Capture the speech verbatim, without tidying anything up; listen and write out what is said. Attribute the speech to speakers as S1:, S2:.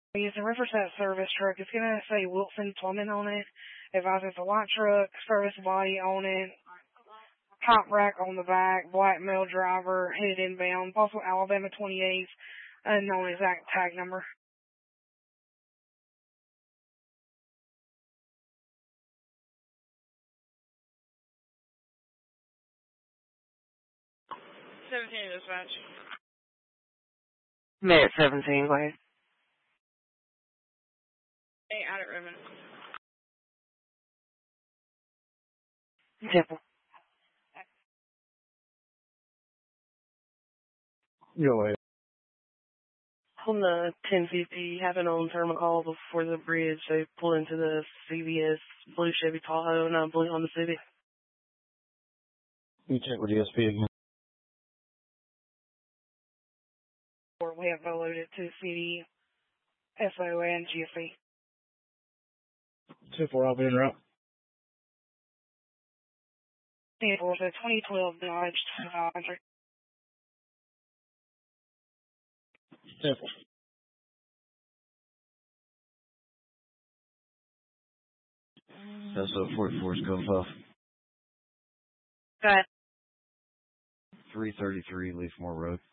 S1: It's a Riverside service truck. It's going to say Wilson Plumbing on it. Advise it's a white truck, service body on it, top rack on the back, black male driver, headed inbound, possible Alabama twenty-eight, unknown exact tag number. seventeen dispatch.
S2: Minute seventeen, go ahead.
S1: Hey, out at Ribbon.
S2: Temple.
S3: Go ahead.
S2: On the ten fifty, happened on Terminal Hall before the bridge. They pull into the C V S blue Chevy Tahoe, and I believe on the Civic.
S3: You check with D S P again.
S1: Or we have loaded to C D, S O, and G S C.
S3: two four, I'll be in route.
S1: ten four, so twenty twelve Dodge, uh,
S3: ten four. That's what forty-four is going off.
S2: Go ahead.
S3: three thirty-three Leafmore Road.